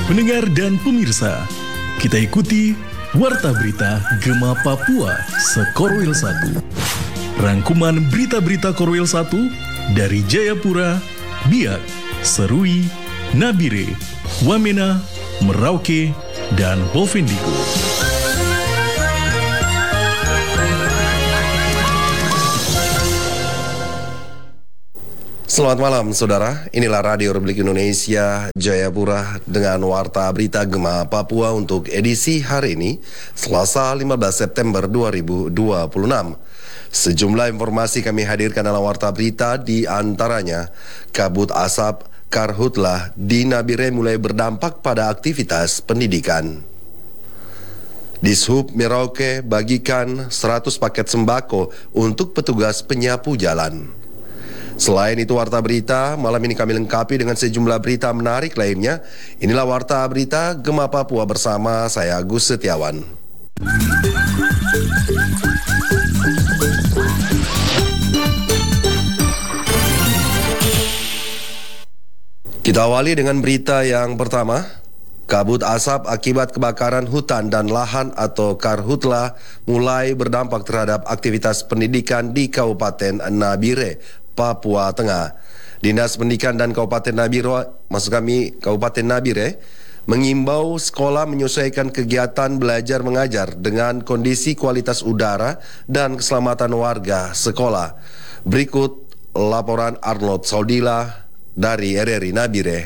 Pendengar dan pemirsa, kita ikuti Warta Berita Gema Papua Sekorwil 1. Rangkuman berita-berita Korwil 1 dari Jayapura, Biak, Serui, Nabire, Wamena, Merauke, dan Bovendigul. Selamat malam saudara, inilah Radio Republik Indonesia Jayapura dengan Warta Berita Gema Papua untuk edisi hari ini, Selasa 15 September 2026. Sejumlah informasi kami hadirkan dalam Warta Berita, di antaranya kabut asap karhutlah di Nabire mulai berdampak pada aktivitas pendidikan. Dishub Merauke bagikan 100 paket sembako untuk petugas penyapu jalan. Selain itu, Warta Berita malam ini kami lengkapi dengan sejumlah berita menarik lainnya. Inilah Warta Berita Gema Papua bersama saya Agus Setiawan. Kita awali dengan berita yang pertama. Kabut asap akibat kebakaran hutan dan lahan atau karhutla mulai berdampak terhadap aktivitas pendidikan di Kabupaten Nabire, Papua Tengah. Dinas Pendidikan dan Kabupaten Nabire mengimbau sekolah menyesuaikan kegiatan belajar mengajar dengan kondisi kualitas udara dan keselamatan warga sekolah. Berikut laporan Arnold Saudila dari RRI Nabire.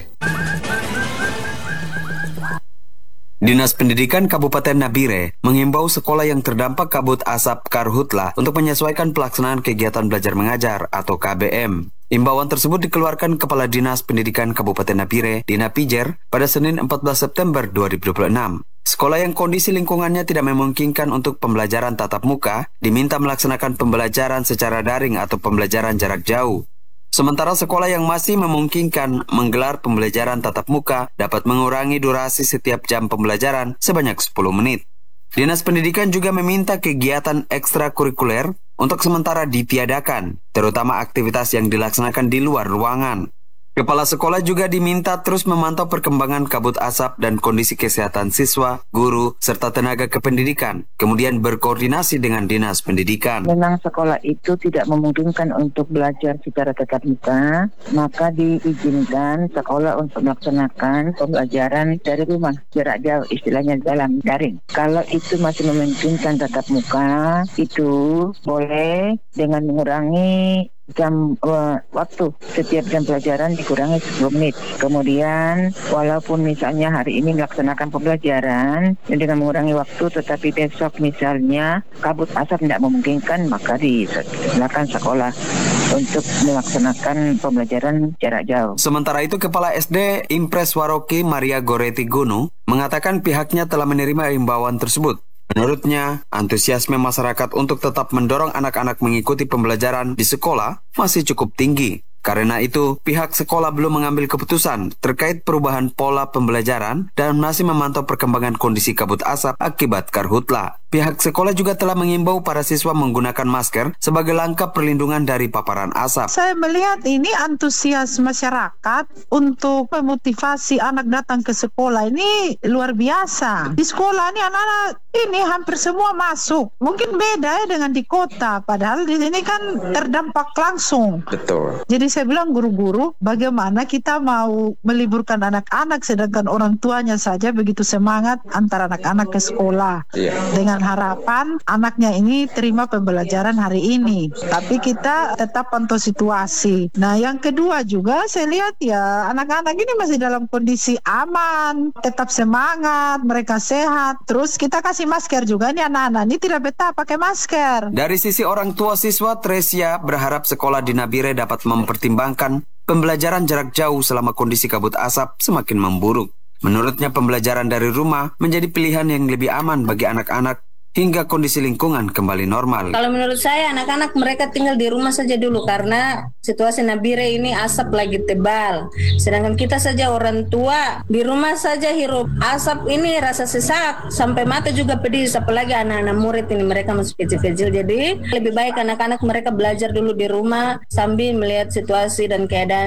Dinas Pendidikan Kabupaten Nabire mengimbau sekolah yang terdampak kabut asap karhutla untuk menyesuaikan pelaksanaan kegiatan belajar mengajar atau KBM. Imbauan tersebut dikeluarkan Kepala Dinas Pendidikan Kabupaten Nabire, Dina Pijer, pada Senin 14 September 2026. Sekolah yang kondisi lingkungannya tidak memungkinkan untuk pembelajaran tatap muka diminta melaksanakan pembelajaran secara daring atau pembelajaran jarak jauh. Sementara sekolah yang masih memungkinkan menggelar pembelajaran tatap muka dapat mengurangi durasi setiap jam pembelajaran sebanyak 10 menit. Dinas Pendidikan juga meminta kegiatan ekstrakurikuler untuk sementara ditiadakan, terutama aktivitas yang dilaksanakan di luar ruangan. Kepala sekolah juga diminta terus memantau perkembangan kabut asap dan kondisi kesehatan siswa, guru, serta tenaga kependidikan, kemudian berkoordinasi dengan Dinas Pendidikan. Memang sekolah itu tidak memungkinkan untuk belajar secara tatap muka, maka diizinkan sekolah untuk melaksanakan pembelajaran dari rumah, jarak jauh, istilahnya dalam daring. Kalau itu masih memungkinkan tatap muka, itu boleh dengan mengurangi jam waktu setiap jam pelajaran dikurangi 10 menit. Kemudian walaupun misalnya hari ini melaksanakan pembelajaran dengan mengurangi waktu, tetapi besok misalnya kabut asap tidak memungkinkan, maka disilakan sekolah untuk melaksanakan pembelajaran jarak jauh. Sementara itu, Kepala SD Impres Waroki Maria Goreti Gunu mengatakan pihaknya telah menerima imbauan tersebut. Menurutnya, antusiasme masyarakat untuk tetap mendorong anak-anak mengikuti pembelajaran di sekolah masih cukup tinggi. Karena itu, pihak sekolah belum mengambil keputusan terkait perubahan pola pembelajaran dan masih memantau perkembangan kondisi kabut asap akibat karhutla. Pihak sekolah juga telah mengimbau para siswa menggunakan masker sebagai langkah perlindungan dari paparan asap. Saya melihat ini antusias masyarakat untuk memotivasi anak datang ke sekolah ini luar biasa. Di sekolah ini anak-anak ini hampir semua masuk. Mungkin beda ya dengan di kota, padahal di sini kan terdampak langsung. Betul. Jadi saya bilang guru-guru, bagaimana kita mau meliburkan anak-anak sedangkan orang tuanya saja begitu semangat antar anak-anak ke sekolah. Dengan harapan anaknya ini terima pembelajaran hari ini. Tapi kita tetap pantau situasi. Nah, yang kedua juga saya lihat ya anak-anak ini masih dalam kondisi aman, tetap semangat, mereka sehat. Terus kita kasih masker juga nih, anak-anak ini tidak betah pakai masker. Dari sisi orang tua siswa, Tresia berharap sekolah di Nabire dapat mempertimbangkan pembelajaran jarak jauh selama kondisi kabut asap semakin memburuk. Menurutnya, pembelajaran dari rumah menjadi pilihan yang lebih aman bagi anak-anak hingga kondisi lingkungan kembali normal. Kalau menurut saya anak-anak mereka tinggal di rumah saja dulu karena situasi Nabire ini asap lagi tebal. Sedangkan kita saja orang tua di rumah saja hirup asap ini rasa sesak sampai mata juga pedih, apalagi anak-anak murid ini mereka masih kecil-kecil. Jadi lebih baik anak-anak mereka belajar dulu di rumah sambil melihat situasi dan keadaan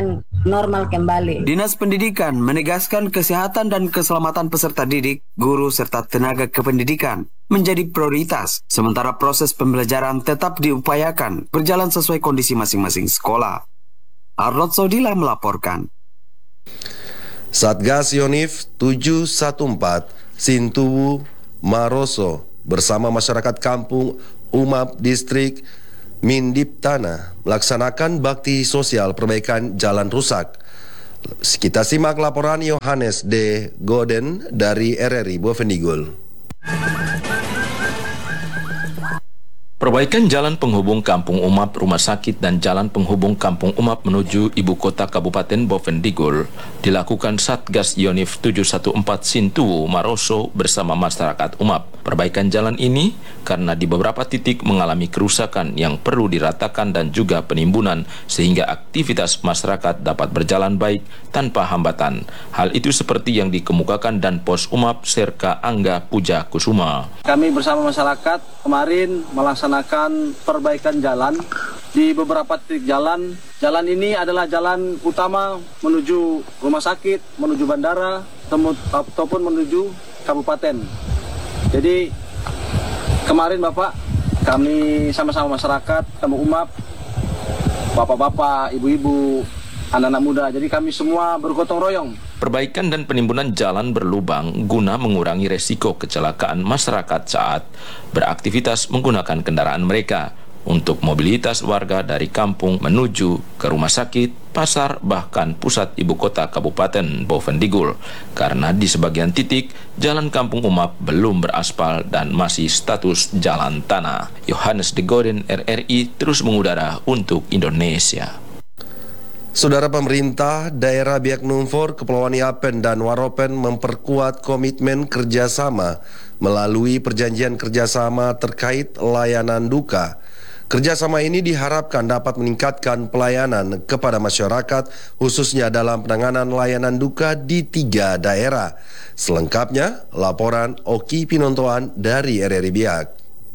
normal kembali. Dinas Pendidikan menegaskan kesehatan dan keselamatan peserta didik, guru, serta tenaga kependidikan menjadi prioritas, sementara proses pembelajaran tetap diupayakan berjalan sesuai kondisi masing-masing sekolah. Arnold Sodila melaporkan. Satgas Yonif 714 Sintuwu Maroso bersama masyarakat kampung Umap Distrik Mindiptana melaksanakan bakti sosial perbaikan jalan rusak. Kita simak laporan Yohanes de Goden dari RRI Bovendigul. Perbaikan jalan penghubung Kampung Umap Rumah Sakit dan jalan penghubung Kampung Umap menuju ibu kota Kabupaten Bovendigul dilakukan Satgas Yonif 714 Sintuwu Maroso bersama masyarakat Umap. Perbaikan jalan ini karena di beberapa titik mengalami kerusakan yang perlu diratakan dan juga penimbunan sehingga aktivitas masyarakat dapat berjalan baik tanpa hambatan. Hal itu seperti yang dikemukakan dan Pos Umap Serka Angga Puja Kusuma. Kami bersama masyarakat kemarin melaksanakan perbaikan jalan di beberapa titik jalan. Jalan ini adalah jalan utama menuju rumah sakit, menuju bandara, ataupun menuju kabupaten. Jadi kemarin Bapak, kami sama-sama masyarakat, Kampung Umap, bapak-bapak, ibu-ibu, anak-anak muda, jadi kami semua bergotong royong. Perbaikan dan penimbunan jalan berlubang guna mengurangi resiko kecelakaan masyarakat saat beraktivitas menggunakan kendaraan mereka untuk mobilitas warga dari kampung menuju ke rumah sakit, pasar, bahkan pusat ibu kota Kabupaten Bovendigul. Karena di sebagian titik, jalan Kampung Umap belum beraspal dan masih status jalan tanah. Yohanes de Goden, RRI, terus mengudara untuk Indonesia. Saudara, pemerintah daerah Biak Numfor, Kepulauan Yapen dan Waropen memperkuat komitmen kerjasama melalui perjanjian kerjasama terkait layanan duka. Kerjasama ini diharapkan dapat meningkatkan pelayanan kepada masyarakat, khususnya dalam penanganan layanan duka di 3 daerah. Selengkapnya, laporan Oki Pinontoan dari RRI Biak.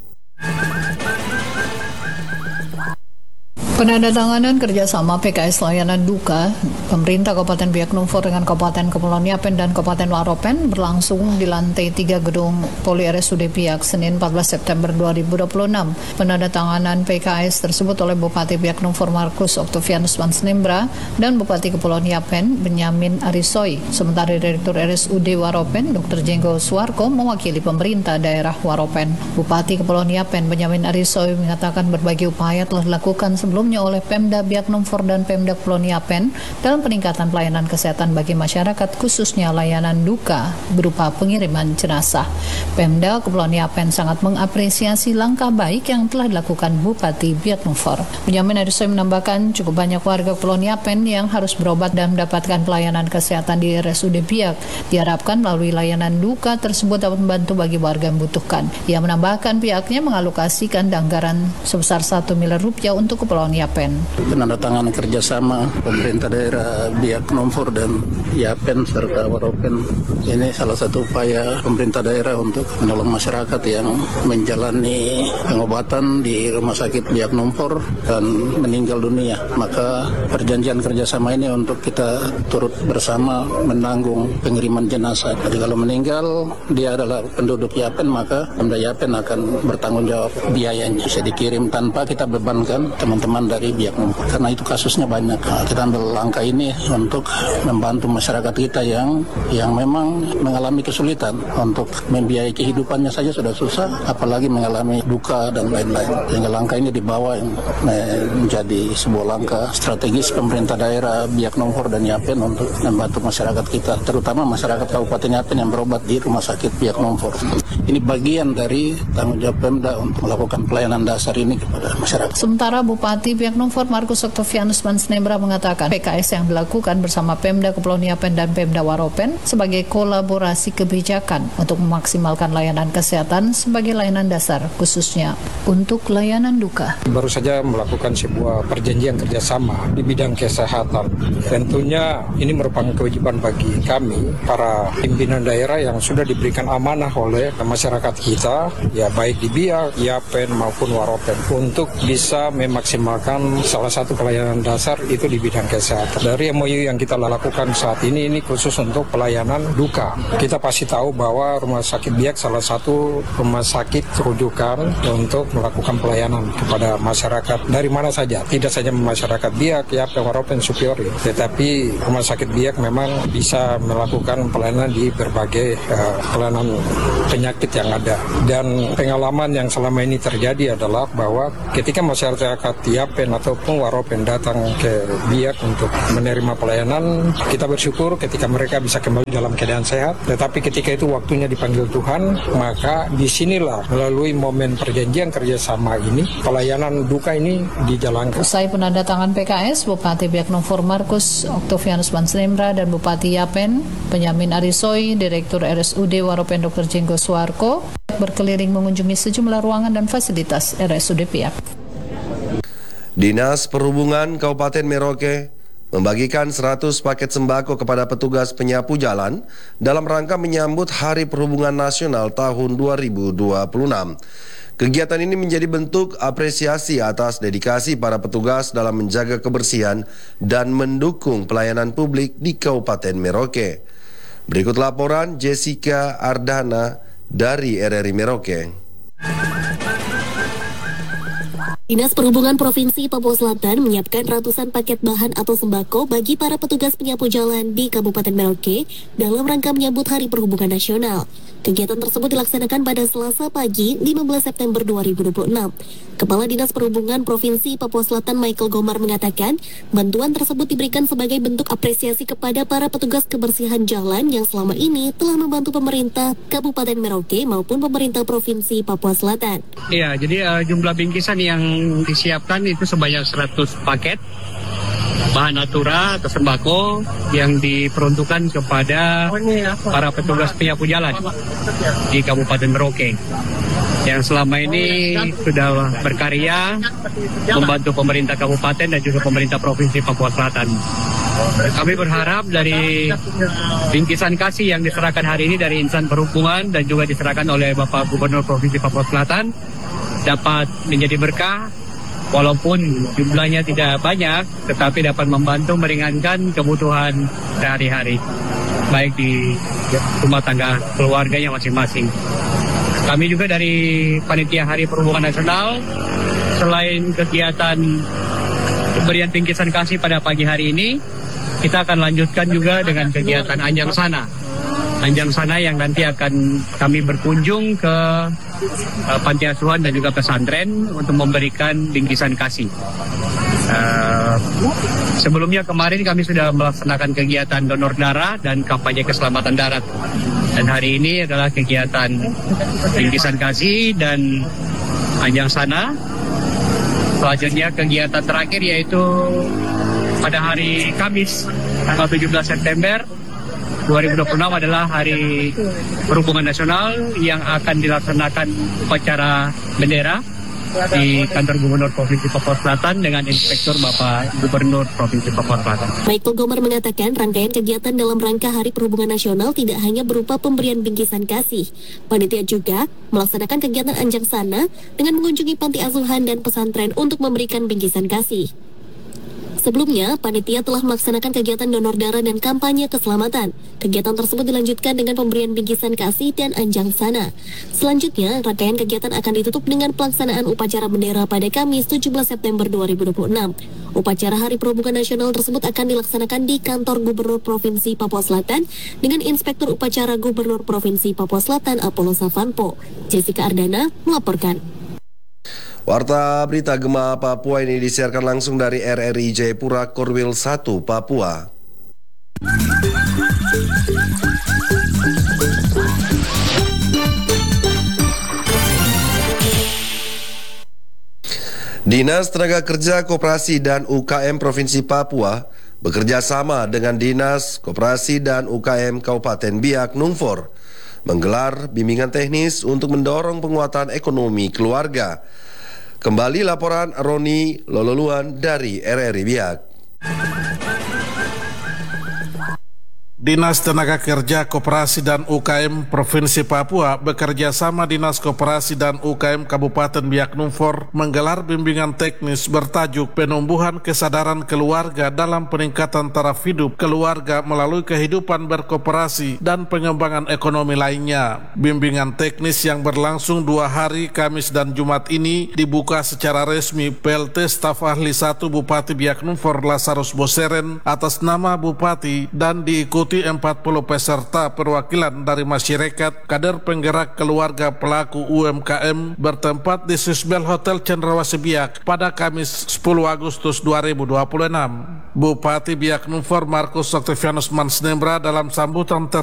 Penandatanganan kerjasama PKS layanan duka pemerintah Kabupaten Biak Numfor dengan Kabupaten Kepulauan Yapen dan Kabupaten Waropen berlangsung di lantai 3 gedung Poli RSUD Biak Senin 14 September 2026. Penandatanganan PKS tersebut oleh Bupati Biak Numfor Markus Octavianus Mansnembra dan Bupati Kepulauan Yapen Benyamin Arisoy. Sementara Direktur RSUD Waropen Dr. Jenggo Suarko mewakili pemerintah daerah Waropen. Bupati Kepulauan Yapen Benyamin Arisoy mengatakan berbagai upaya telah dilakukan sebelumnya oleh Pemda Biak Numfor dan Pemda Kepulauan Yapen dalam peningkatan pelayanan kesehatan bagi masyarakat, khususnya layanan duka berupa pengiriman jenazah. Pemda Kepulauan Yapen sangat mengapresiasi langkah baik yang telah dilakukan Bupati Biak Numfor. Benyamin Arisoy menambahkan cukup banyak warga Kepulauan Yapen yang harus berobat dan mendapatkan pelayanan kesehatan di RSUD Biak. Diharapkan melalui layanan duka tersebut dapat membantu bagi warga yang membutuhkan. Ia menambahkan pihaknya mengalokasikan anggaran sebesar 1 miliar rupiah untuk Kepulauan Yapen. Penandatanganan kerjasama pemerintah daerah Biak Numfor dan Yapen serta Waropen ini salah satu upaya pemerintah daerah untuk menolong masyarakat yang menjalani pengobatan di rumah sakit Biak Numfor dan meninggal dunia. Maka perjanjian kerjasama ini untuk kita turut bersama menanggung pengiriman jenazah. Jadi kalau meninggal dia adalah penduduk Yapen, maka Pemda Yapen akan bertanggung jawab biayanya. Bisa dikirim tanpa kita bebankan teman-teman dari Biak Numfor. Karena itu kasusnya banyak. Kita ambil langkah ini untuk membantu masyarakat kita yang memang mengalami kesulitan untuk membiayai kehidupannya saja sudah susah, apalagi mengalami duka dan lain-lain. Sehingga langkah ini dibawa menjadi sebuah langkah strategis pemerintah daerah Biak Numfor dan Yapen untuk membantu masyarakat kita, terutama masyarakat Kabupaten Yapen yang berobat di rumah sakit Biak Numfor. Ini bagian dari tanggung jawab Pemda untuk melakukan pelayanan dasar ini kepada masyarakat. Sementara Bupati Biak Numfor Markus Octavianus Mansnembra mengatakan PKS yang dilakukan bersama Pemda Kepulauan Yapen dan Pemda Waropen sebagai kolaborasi kebijakan untuk memaksimalkan layanan kesehatan sebagai layanan dasar, khususnya untuk layanan duka. Baru saja melakukan sebuah perjanjian kerjasama di bidang kesehatan. Tentunya ini merupakan kewajiban bagi kami, para pimpinan daerah yang sudah diberikan amanah oleh masyarakat kita, ya baik di Biak, Yapen maupun Waropen, untuk bisa memaksimalkan merupakan salah satu pelayanan dasar itu di bidang kesehatan. Dari MOU yang kita lakukan saat ini khusus untuk pelayanan duka. Kita pasti tahu bahwa Rumah Sakit Biak salah satu rumah sakit rujukan untuk melakukan pelayanan kepada masyarakat dari mana saja. Tidak saja masyarakat Biak, Yapen, Waropen, Supiori, tetapi Rumah Sakit Biak memang bisa melakukan pelayanan di berbagai pelayanan penyakit yang ada. Dan pengalaman yang selama ini terjadi adalah bahwa ketika masyarakat Yapen ataupun Waropen datang ke Biak untuk menerima pelayanan, kita bersyukur ketika mereka bisa kembali dalam keadaan sehat. Tetapi ketika itu waktunya dipanggil Tuhan, maka disinilah melalui momen perjanjian kerjasama ini, pelayanan duka ini dijalankan. Usai penandatangan PKS, Bupati Biak Numfor Markus Oktavianus Banslemra dan Bupati Yapen Benyamin Arisoy, Direktur RSUD Waropen Dr. Jenggo Suarko berkeliling mengunjungi sejumlah ruangan dan fasilitas RSUD Biak. Dinas Perhubungan Kabupaten Merauke membagikan 100 paket sembako kepada petugas penyapu jalan dalam rangka menyambut Hari Perhubungan Nasional tahun 2026. Kegiatan ini menjadi bentuk apresiasi atas dedikasi para petugas dalam menjaga kebersihan dan mendukung pelayanan publik di Kabupaten Merauke. Berikut laporan Jessica Ardana dari RRI Merauke. Dinas Perhubungan Provinsi Papua Selatan menyiapkan ratusan paket bahan atau sembako bagi para petugas penyapu jalan di Kabupaten Merauke dalam rangka menyambut Hari Perhubungan Nasional. Kegiatan tersebut dilaksanakan pada Selasa pagi 15 September 2026. Kepala Dinas Perhubungan Provinsi Papua Selatan Michael Gomar mengatakan, bantuan tersebut diberikan sebagai bentuk apresiasi kepada para petugas kebersihan jalan yang selama ini telah membantu pemerintah Kabupaten Merauke maupun pemerintah Provinsi Papua Selatan. Iya, jadi jumlah bingkisan yang disiapkan itu sebanyak 100 paket bahan natura atau sembako yang diperuntukkan kepada para petugas penyapu jalan di Kabupaten Merauke yang selama ini sudah berkarya membantu pemerintah kabupaten dan juga pemerintah Provinsi Papua Selatan. Kami berharap dari bingkisan kasih yang diserahkan hari ini dari insan perhubungan dan juga diserahkan oleh Bapak Gubernur Provinsi Papua Selatan dapat menjadi berkah, walaupun jumlahnya tidak banyak, tetapi dapat membantu meringankan kebutuhan sehari-hari, baik di rumah tangga keluarganya masing-masing. Kami juga dari Panitia Hari Perhubungan Nasional, selain kegiatan pemberian bingkisan kasih pada pagi hari ini, kita akan lanjutkan juga dengan kegiatan Anjang Sana. Anjang Sana yang nanti akan kami berkunjung ke panti asuhan dan juga pesantren untuk memberikan bingkisan kasih. Sebelumnya kemarin kami sudah melaksanakan kegiatan donor darah dan kampanye keselamatan darat. Dan hari ini adalah kegiatan bingkisan kasih dan Anjang Sana. Selanjutnya kegiatan terakhir yaitu pada hari Kamis tanggal 17 September 2026 adalah Hari Perhubungan Nasional yang akan dilaksanakan upacara bendera di kantor Gubernur Provinsi Papua Selatan dengan Inspektur Bapak Gubernur Provinsi Papua Selatan. Michael Gomar mengatakan rangkaian kegiatan dalam rangka Hari Perhubungan Nasional tidak hanya berupa pemberian bingkisan kasih. Panitia juga melaksanakan kegiatan Anjang Sana dengan mengunjungi panti asuhan dan pesantren untuk memberikan bingkisan kasih. Sebelumnya, panitia telah melaksanakan kegiatan donor darah dan kampanye keselamatan. Kegiatan tersebut dilanjutkan dengan pemberian bingkisan kasih dan Anjang Sana. Selanjutnya, rangkaian kegiatan akan ditutup dengan pelaksanaan upacara bendera pada Kamis 17 September 2026. Upacara Hari Perhubungan Nasional tersebut akan dilaksanakan di kantor Gubernur Provinsi Papua Selatan dengan Inspektur Upacara Gubernur Provinsi Papua Selatan Apollo Savanpo. Jessica Ardana melaporkan. Warta Berita Gema Papua ini disiarkan langsung dari RRI Jayapura Korwil 1 Papua. Dinas Tenaga Kerja Koperasi dan UKM Provinsi Papua bekerja sama dengan Dinas Koperasi dan UKM Kabupaten Biak Numfor menggelar bimbingan teknis untuk mendorong penguatan ekonomi keluarga. Kembali laporan Roni Lololuan dari RRI Biak. Dinas Tenaga Kerja Koperasi dan UKM Provinsi Papua bekerja sama Dinas Koperasi dan UKM Kabupaten Biak Numfor menggelar bimbingan teknis bertajuk Penumbuhan Kesadaran Keluarga dalam Peningkatan Taraf Hidup Keluarga melalui Kehidupan Berkoperasi dan Pengembangan Ekonomi lainnya. Bimbingan teknis yang berlangsung 2 hari Kamis dan Jumat ini dibuka secara resmi PLT Staf Ahli 1 Bupati Biak Numfor Lazarus Boseren atas nama Bupati dan diikuti 40 peserta perwakilan dari masyarakat, kader penggerak keluarga pelaku UMKM bertempat di Sisbel Hotel Cendrawasih Biak pada Kamis 10 Agustus 2026. Bupati Biak Numfor Markus Octavianus Mansnembra dalam sambutan